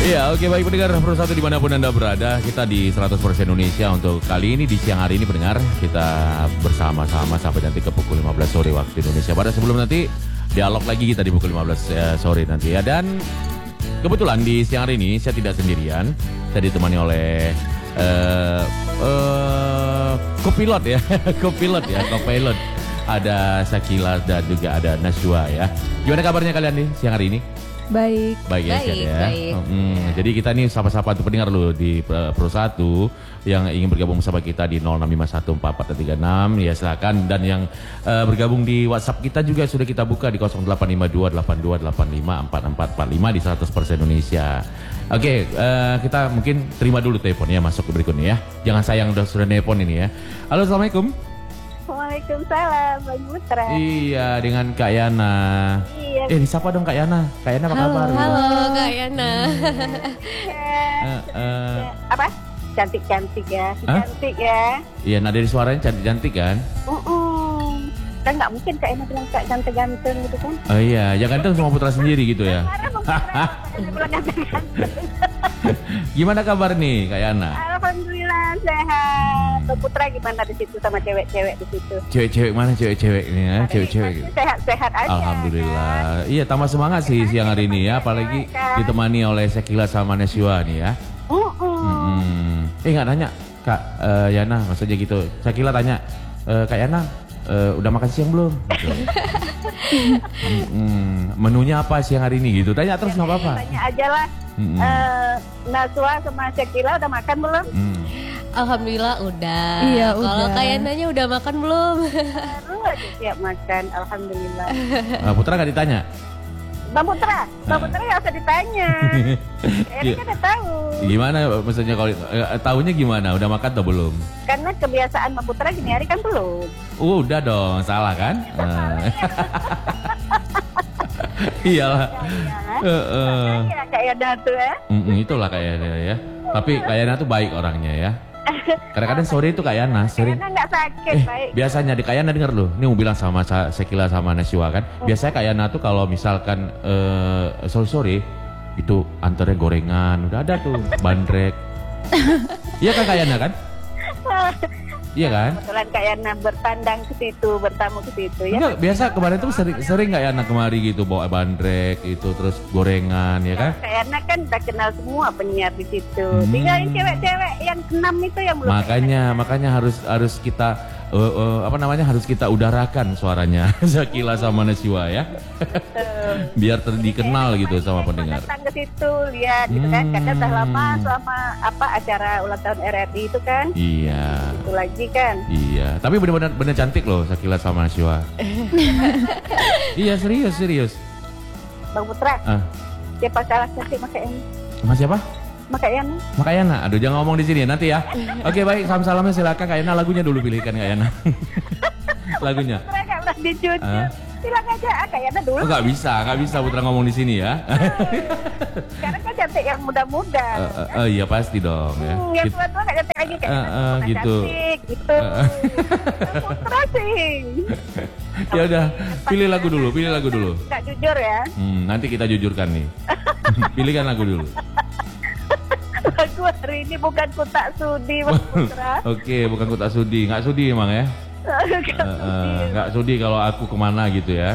Iya, oke, baik pendengar Pro1 dimanapun Anda berada, kita di 100% Indonesia untuk kali ini di siang hari ini pendengar, kita bersama-sama sampai nanti ke pukul 15 sore waktu Indonesia Barat. Sebelum nanti dialog lagi kita di pukul 15 sore nanti ya. Dan kebetulan di siang hari ini saya tidak sendirian, saya ditemani oleh kopilot ya, kopilot. Ada Shakila dan juga ada Najwa ya. Gimana kabarnya kalian nih siang hari ini? Baik. Baik ya, baik, ya. Baik. Jadi kita nih sapa-sapa untuk pendengar lu di Pro1 yang ingin bergabung bersama kita di 06514436 ya silakan, dan yang bergabung di WhatsApp kita juga sudah kita buka di 085282854445 di 100% Indonesia. Oke, kita mungkin terima dulu teleponnya masuk ke berikutnya ya. Jangan sayang sudah nelpon ini ya. Halo, assalamualaikum. Waalaikumsalam, Bang Putra. Iya, dengan Kak Yana. Iya. Disapa dong Kak Yana. Kak Yana apa kabar? Halo Kak Yana. Apa? Cantik-cantik ya, cantik ya. Iya, nada di suaranya cantik-cantik kan? Kan nggak mungkin Kak Ena bilang Kak ganteng-ganteng gitu kan? Oh iya, ya ganteng sama Putra sendiri gitu ya. Marah Bang Putra, bilang ganteng-ganteng. Gimana kabar nih Kak Yana? Alhamdulillah sehat. Bang Putra gimana di situ sama cewek-cewek di situ? Cewek-cewek mana cewek-cewek ini ya? Cewek-cewek. Sehat-sehat aja. Alhamdulillah. Iya, tambah semangat sih siang hari ini ya, apalagi ditemani oleh Shakila sama Najwa nih ya. Nggak nanya Kak Yana, maksudnya gitu. Shakila tanya, Kak Yana, udah makan siang belum? Gitu. Menunya apa siang hari ini gitu? Tanya terus nggak apa-apa. Tanya aja lah. Najwa sama Shakila udah makan belum? Alhamdulillah udah. Iya, Kalau udah. Kak Yananya udah makan belum? Baru aja siap makan, alhamdulillah. Putra nggak ditanya? Bang Putra nggak usah ditanya. Ini kan udah tahu. Gimana maksudnya kalau tahunya gimana? Udah makan atau belum? Karena kebiasaan Bang Putra gini hari kan belum. Udah dong, salah kan? Iyalah. Iya Kak Yana tuh ya. Itulah Kak Yana ya. Tapi Kak Yana tuh baik orangnya ya. Kadang-kadang sore itu Kak Yana sering. Karena nggak sakit, baik. Biasanya di Kak Yana denger loh. Ini mau bilang sama Shakila sama Najwa kan. Biasanya Kak Yana tuh kalau misalkan sore-sore itu antarnya gorengan, udah ada tuh bandrek. Iya kan Kak Yana kan? Iya kan? Kebetulan Kak Yana bertandang ke situ, bertamu ke situ ya. Enggak, biasa kemarin tuh sering Kak Yana kemari gitu bawa bandrek itu terus gorengan ya kan? Kak Yana kan udah kenal semua penyiar di situ. Tinggalin cewek-cewek yang 6 itu yang belum. Makanya harus kita harus kita udarakan suaranya Shakila sama Najwa ya. Biar dikenal gitu sama pendengar. Datang ke situ lihat gitu kan, karena udah lama selama acara ulang tahun RRI itu kan. Iya. Itu lagi kan. Iya, tapi benar cantik loh Shakila sama Najwa. Iya, serius. Bang Putra. Siapa kalah cantik makanya? Mas siapa? Makanya. Yana. Aduh, jangan ngomong di sini ya, nanti ya. Oke, baik, salamnya silakan Kak Yana, lagunya dulu pilihkan Kak Yana. Lagunya. Putra nggak pernah dijujur. Silang aja Kak Yana dulu. Nggak bisa Putra ngomong di sini ya. Sekarang kan cantik yang muda-muda. Iya pasti dong ya. Yang tua-tua nggak cantik lagi kayak gitu. Cantik gitu. Putra sih. Ya udah, pilih lagu dulu. Nggak jujur ya. Nanti kita jujurkan nih. Pilihkan lagu dulu. Lagu hari ini bukan ku tak sudi Bang Putra. Oke, bukan ku tak sudi. Nggak sudi emang ya? Nggak sudi kalau aku kemana gitu ya.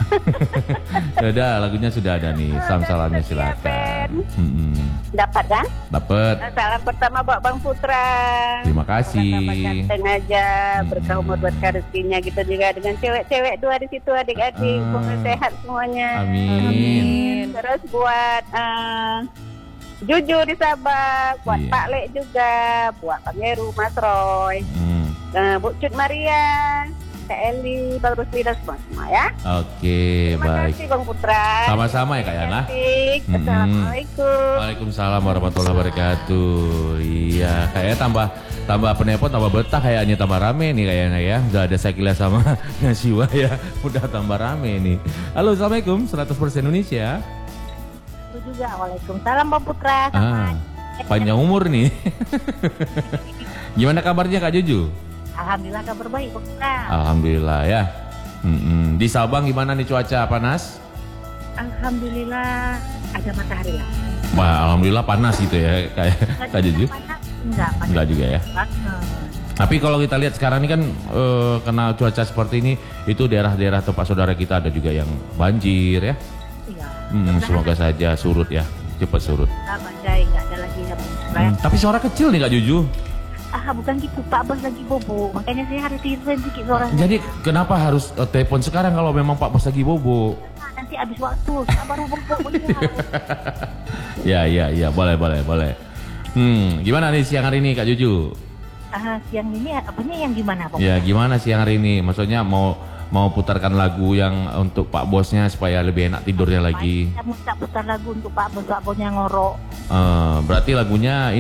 Udah, lagunya sudah ada nih. Salamnya silakan. Dapat kan? Dapat. Salam pertama buat Bang Putra. Terima kasih. Ganteng aja, berkah umur berkah rezekinya gitu juga dengan cewek-cewek dua di situ adik-adik. Semoga sehat semuanya. Amin. Terus buat Jujur di Sabah, buat Pak Lek juga, buat Bang Heru, Mas Roy, Bu Cut Maria, Kak Eli, Bang Rusli dan semua ya. Oke, baik. Terima kasih Bang Putra. Sama-sama ya Kak Yana. Assalamualaikum. Waalaikumsalam warahmatullahi wabarakatuh. Iya, kayaknya tambah penelpon tambah betah, kayaknya tambah rame nih kayaknya ya. Udah ada Shakila sama Najwa ya. Udah tambah rame nih. Halo, assalamualaikum 100% Indonesia. Juga waalaikumsalam Bang Putra. Panjang umur nih. Gimana kabarnya Kak Juju? Alhamdulillah kabar baik Bang Putra. Alhamdulillah ya. Di Sabang gimana nih cuaca, panas? Alhamdulillah ada matahari lah. Wah, alhamdulillah panas gitu ya kayak Kak Juju. Enggak juga ya. Tapi kalau kita lihat sekarang ini kan kena cuaca seperti ini, itu daerah-daerah tempat saudara kita ada juga yang banjir ya. Iya. Semoga saja surut ya, cepat surut. Badai nggak ada lagi yang Tapi suara kecil nih Kak Juju. bukan gitu, Pak Bos lagi bobo, makanya saya harus tiduran sedikit suaranya. Jadi kenapa harus telepon sekarang kalau memang Pak Bos lagi bobo? Nanti habis waktu, baru bobo. Ya, boleh. Gimana nih siang hari ini Kak Juju? Siang ini apanya yang gimana, Pak? Ya, gimana siang hari ini? Maksudnya mau putarkan lagu yang untuk Pak Bosnya supaya lebih enak tidurnya lagi. Saya mau putar lagu untuk Pak Bosnya ngorok. Berarti lagunya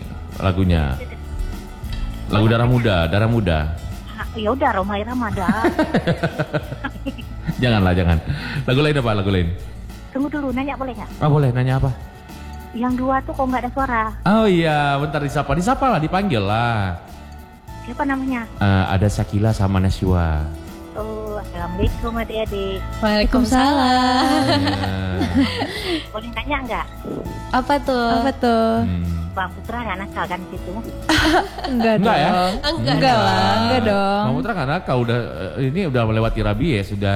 lagu Darah Muda. Ya udah, Roma Irama dah. Jangan. Lagu lain apa? Lagu lain? Tunggu dulu, nanya boleh nggak? Boleh, nanya apa? Yang dua tuh kok nggak ada suara? Oh iya, bentar disapa lah, dipanggil lah. Siapa namanya? Ada Sakila sama Naswa. Oh, assalamualaikum adik-adik. Waalaikumsalam. Boleh nanya nggak? Apa tuh? Bang Putra nggak nakal kan di situ? Enggak Enggak ya? dong. Enggak dong. Bang Putra karena kau udah melewati rabies sudah.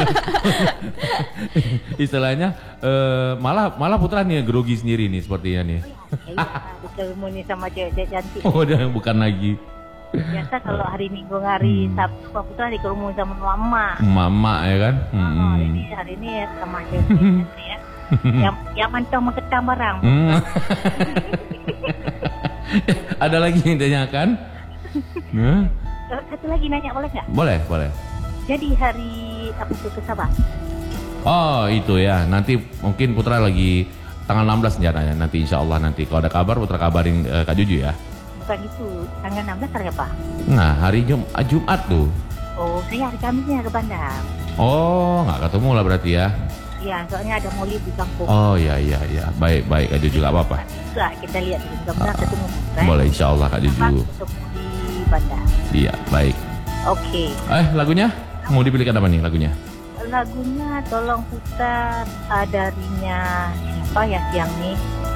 Istilahnya malah Putra nih yang grogi sendiri nih sepertinya nih. Iya, dikerumuni sama cewek cantik. Oh, udah bukan lagi. Biasa kalau hari Minggu hari Sabtu Bang Putra dikerumuni sama Mama ya kan? Hari ini sama cewek cantik ya. Yang mantau mengetang barang. Ada lagi yang ditanyakan? Satu lagi nanya boleh nggak? Boleh. Jadi hari apa itu ke Sabah? Oh itu ya, nanti mungkin Putra lagi tanggal 16 rencananya. Nanti insya Allah nanti kalau ada kabar Putra kabarin Kak Juju ya. Bukan itu, tanggal 16 hari apa? Nah hari Jumat tuh. Oh saya hari Kamisnya ke Bandar. Oh nggak ketemu lah berarti ya. Iya, soalnya ada maulid di kampung. Oh iya. Baik Kak Juju, nggak apa-apa. Enggak, kita lihat dulu. Mudah-mudahan ketemu. Boleh insya Allah Kak Juju. Ketemu di Bandar. Iya, baik. Oke. Lagunya? Mau dipilihkan apa nih lagunya? Lagunya tolong putar darinya siapa ya siang nih?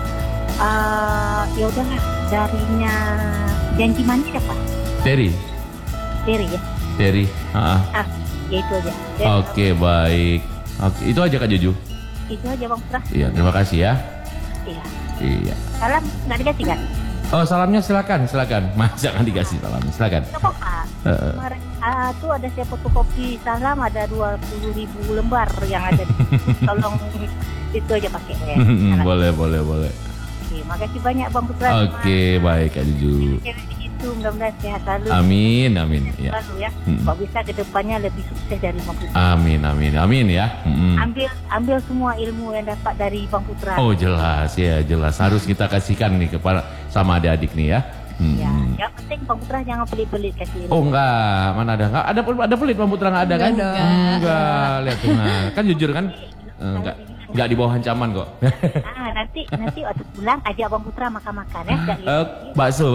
Ya udahlah, darinya Janji Manis siapa? Terry ya? Terry. Ya itu aja. Oke, baik. Oke, itu aja Kak Juju. Itu aja Bang Putra. Iya, terima kasih ya. Iya. Salam nggak dikasih kan? Oh, salamnya silakan. Mas jangan dikasih salamnya, silakan. Nggak apa-apa. Kemarin tuh ada saya fotokopi salam ada 20.000 lembar yang ada. Tolong itu aja pakai ya. Boleh. Oke, makasih banyak Bang Putra. Oke, baik Kak Juju. Mudah-mudahan sehat selalu. Amin. Ya. Selalu ya. Kok bisa kedepannya lebih sukses dari Bang Putra. Amin ya. Ambil semua ilmu yang dapat dari Bang Putra. Oh jelas. Harus kita kasihkan nih kepada sama adik-adik nih ya. Ya, yang penting Bang Putra jangan pelit-pelit kasih ilmu. Oh enggak, mana ada? Enggak ada pelit Bang Putra enggak ada kan? Enggak, lihat tuh kan jujur kan? Enggak di bawah ancaman kok. Nanti waktu pulang ajak Bang Putra makan-makan ya. Bakso.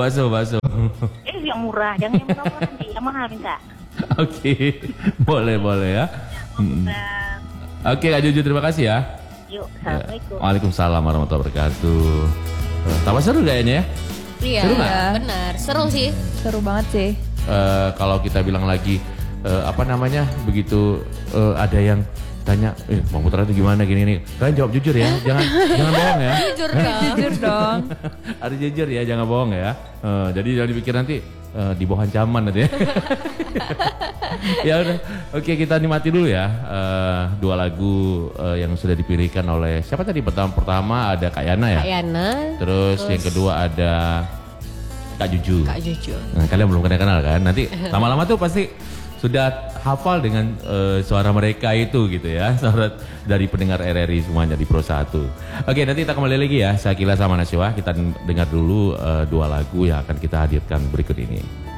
Yang murah, jangan yang murah nanti, yang mahal minta. Oke, boleh ya. Oke Kak Juju, terima kasih ya. Yuk, assalamualaikum. Waalaikumsalam warahmatullahi wabarakatuh. Tambah seru kayaknya ya? Iya, seru nggak? Benar. Seru sih. Seru banget sih. Kalau kita bilang lagi begitu ada yang tanya, Bang Putra itu gimana gini. Kalian jawab jujur ya, jangan bohong ya. Jujur dong. Harus jujur ya, jangan bohong ya. Jadi jangan dipikir nanti di bawah ancaman nanti ya. Ya udah, oke kita nikmati dulu ya dua lagu yang sudah dipilihkan oleh siapa tadi? Pertama ada Kak Yana ya. Kak Yana. Terus yang kedua ada Kak Juju. Nah, kalian belum kenal kan? Nanti lama-lama tuh pasti sudah hafal dengan suara mereka itu gitu ya. Suara dari pendengar RRI semuanya di Pro 1. Oke, nanti kita kembali lagi ya. Sakila sama Naswa, kita dengar dulu dua lagu yang akan kita hadirkan berikut ini.